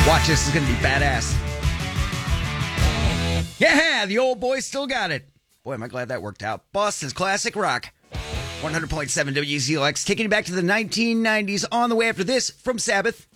Watch this, is going to be badass. Yeah, the old boy still got it. Boy, am I glad that worked out. Boston's classic rock. 100.7 WZLX, taking you back to the 1990s on the way after this from Sabbath.